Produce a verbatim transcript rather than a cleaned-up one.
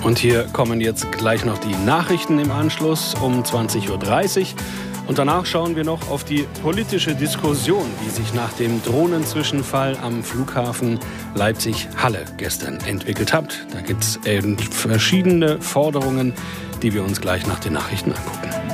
Und hier kommen jetzt gleich noch die Nachrichten im Anschluss um zwanzig Uhr dreißig. Und danach schauen wir noch auf die politische Diskussion, die sich nach dem Drohnenzwischenfall am Flughafen Leipzig-Halle gestern entwickelt hat. Da gibt es verschiedene Forderungen, die wir uns gleich nach den Nachrichten angucken.